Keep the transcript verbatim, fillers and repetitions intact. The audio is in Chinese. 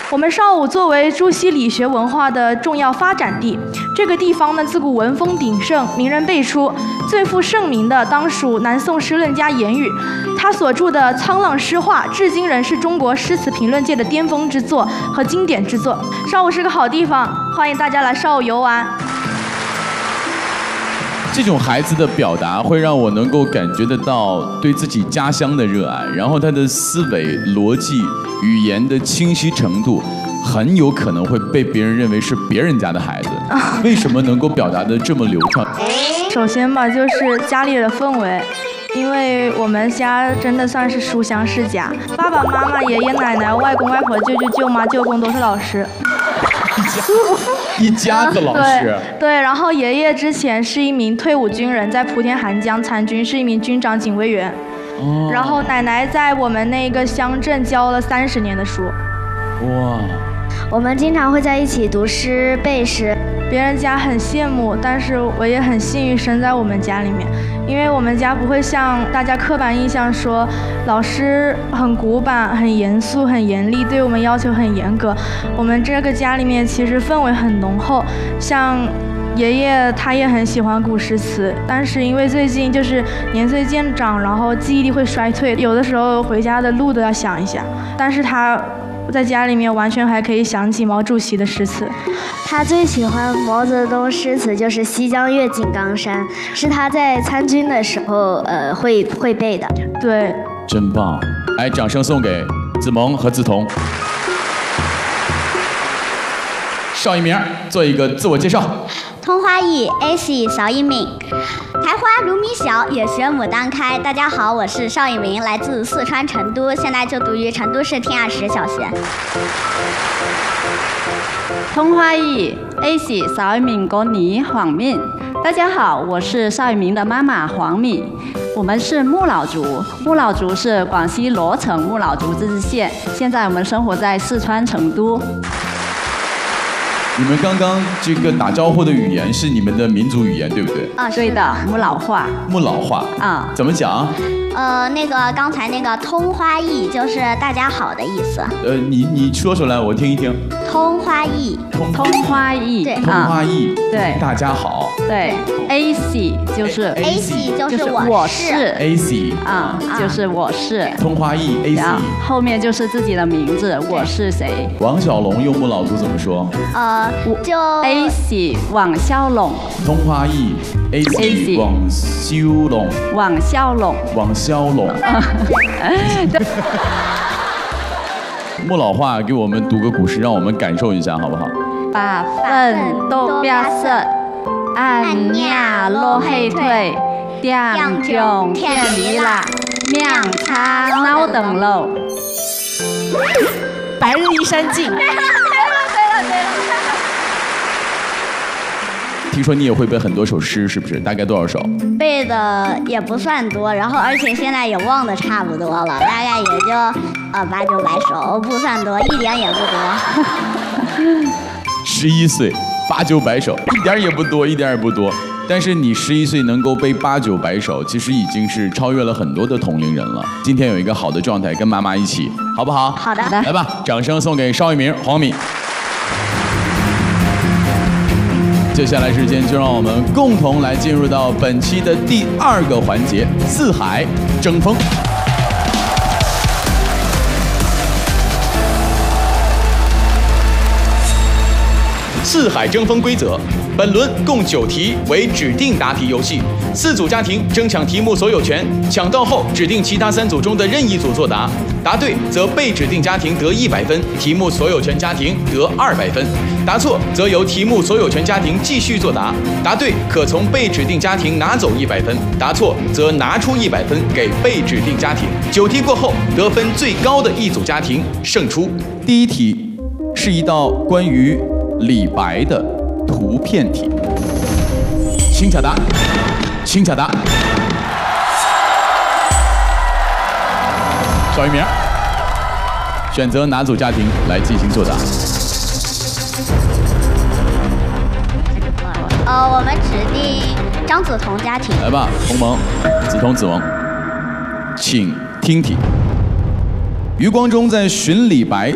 我们邵武作为朱熹理学文化的重要发展地，这个地方呢自古文风鼎盛，名人辈出。最负盛名的当属南宋诗论家严语，他所著的《沧浪诗话》至今仍是中国诗词评论界的巅峰之作和经典之作。邵武是个好地方，欢迎大家来邵武游玩。 这种孩子的表达会让我能够感觉得到对自己家乡的热爱，然后他的思维、逻辑、语言的清晰程度，很有可能会被别人认为是别人家的孩子。为什么能够表达得这么流畅？ 首先吧，就是家里的氛围。因为我们家真的算是书香世家，爸爸妈妈、爷爷奶奶、外公外婆、舅舅舅妈、舅公都是老师。 一家子老师、 嗯、对, 对，然后爷爷之前是一名退伍军人，在莆田韩江参军，是一名军长警卫员。哦。然后奶奶在我们那个乡镇教了三十年的书。 哇。我们经常会在一起读诗背诗， 别人家很羡慕，但是我也很幸运生在我们家里面，因为我们家不会像大家刻板印象说老师很古板、很严肃、很严厉，对我们要求很严格。我们这个家里面其实氛围很浓厚，像爷爷他也很喜欢古诗词，但是因为最近就是年岁渐长，然后记忆力会衰退，有的时候回家的路都要想一下，但是他在家里面完全还可以想起毛主席的诗词。 他最喜欢毛泽东诗词就是《西江月·井冈山》，是他在参军的时候呃会会背的。 对， 真棒！来，掌声送给子萌和梓潼。邵一鸣做一个自我介绍。 通花易 A C 邵一鸣，苔花如米小，也学牡丹开。大家好，我是邵一鸣，来自四川成都，现在就读于成都市天涯实小学。 通花易 A C 邵一鸣哥你黄敏，大家好，我是邵一鸣的妈妈黄敏，我们是木老族，木老族是广西罗城木老族自治县，现在我们生活在四川成都。 你们刚刚这个打招呼的语言是你们的民族语言，对不对？ 啊，对的，木老话。 木老话啊，怎么讲？ 呃，那个刚才那个通花易就是大家好的意思。 呃，你你说出来，我听一听。 通花易， 通通花易， 对， 通花易， 对， 大家好。 对 ，A C 就是 A C 就是我是 A C 啊，就是我是通花易 A C， 后面就是自己的名字，我是谁。 王小龙用木老族怎么说？ 呃，就 A C 王小龙。 通花易 A C 王小龙。 王小龙。 王小龙。木老话给我们读个古诗，让我们感受一下，好不好？ 八分多表色，按伢落黑腿，点中天地啦，명창闹灯笼。 白日依山尽。对了，对了，对了。 听说你也会背很多首诗，是不是？大概多少首？ 背的也不算多，然后而且现在也忘得差不多了，大概也就呃八九百首，不算多，一点也不多。 十一岁，八九百首，一点也不多，一点也不多。但是你十一岁能够背八九百首，其实已经是超越了很多的同龄人了。今天有一个好的状态，跟妈妈一起，好不好？ 好的。 来吧，掌声送给邵一鸣、黄敏。接下来时间就让我们共同来进入到本期的第二个环节——四海争锋。四海争锋规则：本轮共九题，为指定答题游戏。四组家庭争抢题目所有权，抢到后指定其他三组中的任意组作答，答对则被指定家庭得一百分，题目所有权家庭得二百分；答错则由题目所有权家庭继续作答，答对可从被指定家庭拿走一百分，答错则拿出一百分给被指定家庭。九题过后，得分最高的一组家庭胜出。第一题是一道关于李白的图片题，请抢答，请抢答。邵一鸣，选择哪组家庭来进行作答？ 呃，我们指定张梓潼家庭。 来吧，同盟，梓潼、子萌，请听题。余光中在《寻李白》